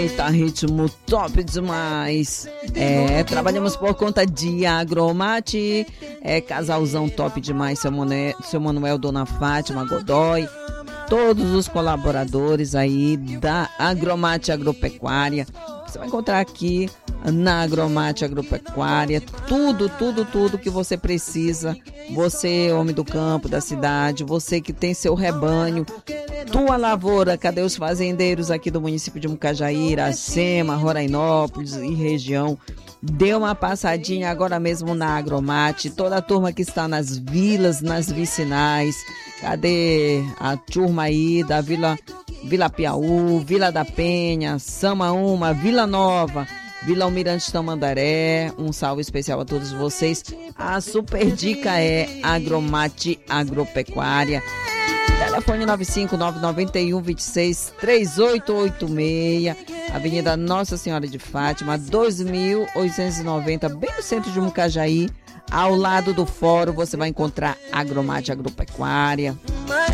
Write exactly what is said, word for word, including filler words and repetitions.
Eita, ritmo top demais. É, trabalhamos por conta de Agromate. É, casalzão top demais, seu Manuel, seu Manuel, Dona Fátima, Godoy. Todos os colaboradores aí da Agromate Agropecuária. Você vai encontrar aqui na Agromate Agropecuária tudo, tudo, tudo que você precisa. Você, homem do campo, da cidade, você que tem seu rebanho, tua lavoura, cadê os fazendeiros aqui do município de Mucajaí, Iracema, Rorainópolis e região? Dê uma passadinha agora mesmo na Agromate, toda a turma que está nas vilas, nas vicinais. Cadê a turma aí da Vila, Vila Piauí, Vila da Penha, Samaúma, Vila Nova, Vila Almirante Tamandaré? Um salve especial a todos vocês. A super dica é Agromate Agropecuária. Telefone nove cinco nove nove um, dois seis, três oito oito seis, Avenida Nossa Senhora de Fátima, dois mil oitocentos e noventa, bem no centro de Mucajaí. Ao lado do fórum você vai encontrar Agromate Agropecuária.